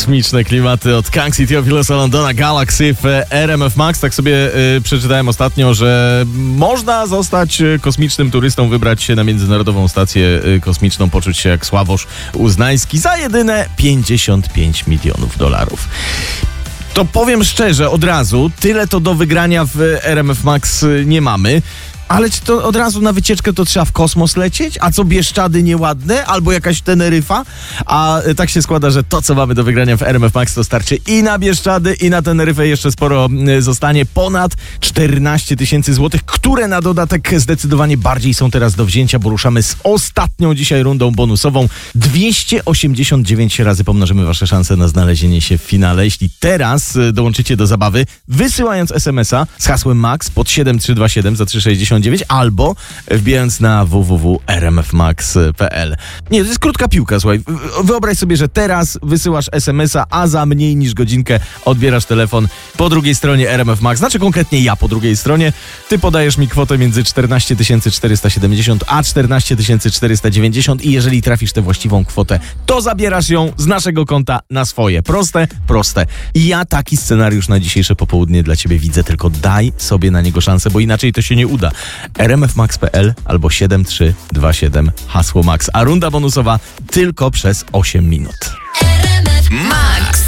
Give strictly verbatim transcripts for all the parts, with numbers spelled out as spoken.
kosmiczne klimaty od Kanksi, Theophilosa Londona, Galaxy w R M F Max. Tak sobie y, przeczytałem ostatnio, że można zostać kosmicznym turystą, wybrać się na Międzynarodową Stację Kosmiczną, poczuć się jak Sławosz Uznański za jedyne pięćdziesiąt pięć milionów dolarów. To powiem szczerze, od razu, tyle to do wygrania w R M F Max nie mamy. Ale czy to od razu na wycieczkę to trzeba w kosmos lecieć? A co, Bieszczady nieładne? Albo jakaś Teneryfa? A tak się składa, że to, co mamy do wygrania w R M F Max, to starczy i na Bieszczady, i na Teneryfę. Jeszcze sporo zostanie. Ponad czternaście tysięcy złotych, które na dodatek zdecydowanie bardziej są teraz do wzięcia, bo ruszamy z ostatnią dzisiaj rundą bonusową. dwieście osiemdziesiąt dziewięć razy pomnożymy wasze szanse na znalezienie się w finale. Jeśli teraz dołączycie do zabawy, wysyłając es em es a z hasłem MAX pod siedem trzy dwa siedem za trzy sześćdziesiąt dziewięć albo wbijając na w w w kropka r m f max kropka p l. Nie, to jest krótka piłka, słuchaj. Wyobraź sobie, że teraz wysyłasz es em es a, a za mniej niż godzinkę odbierasz telefon po drugiej stronie R M F Max. Znaczy konkretnie ja po drugiej stronie. Ty podajesz mi kwotę między czternaście tysięcy czterysta siedemdziesiąt a czternaście tysięcy czterysta dziewięćdziesiąt i jeżeli trafisz tę właściwą kwotę, to zabierasz ją z naszego konta na swoje. Proste, proste. I ja taki scenariusz na dzisiejsze popołudnie dla ciebie widzę, tylko daj sobie na niego szansę, bo inaczej to się nie uda. r m f max kropka p l albo siedem trzy dwa siedem hasło MAX, a runda bonusowa tylko przez osiem minut. R M F Max.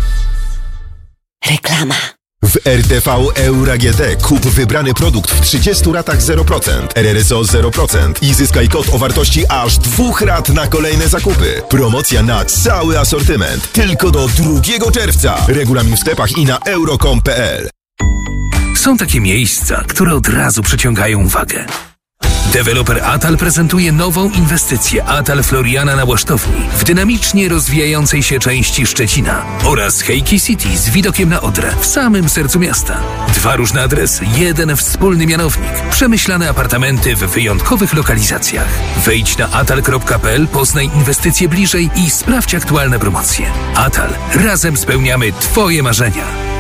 Reklama. W R T V Euro G D kup wybrany produkt w trzydziestu ratach zero procent, R R S O zero procent i zyskaj kod o wartości aż dwóch rat na kolejne zakupy. Promocja na cały asortyment tylko do drugiego czerwca. Regulamin w sklepach i na euro kropka com kropka p l. Są takie miejsca, które od razu przyciągają uwagę. Deweloper Atal prezentuje nową inwestycję Atal Floriana na Łasztowni w dynamicznie rozwijającej się części Szczecina oraz Hejki City z widokiem na Odrę w samym sercu miasta. Dwa różne adresy, jeden wspólny mianownik. Przemyślane apartamenty w wyjątkowych lokalizacjach. Wejdź na atal kropka p l, poznaj inwestycje bliżej i sprawdź aktualne promocje. Atal. Razem spełniamy Twoje marzenia.